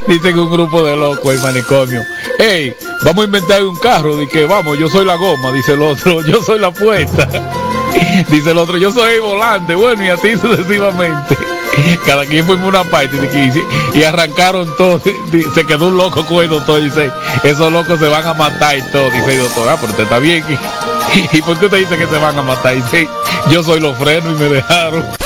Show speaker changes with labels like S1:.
S1: Dicen un grupo de locos el manicomio. Hey, vamos a inventar un carro. Dice que vamos, yo soy la goma. Dice el otro, yo soy la puerta. Dice el otro, yo soy el volante. Bueno, y así sucesivamente. Cada quien fue en una parte y arrancaron todos. Se quedó un loco con el doctor. Dice, esos locos se van a matar y todo. Dice el doctor, pero usted está bien. ¿Y por qué usted dice que se van a matar? Dice, yo soy los frenos y me dejaron.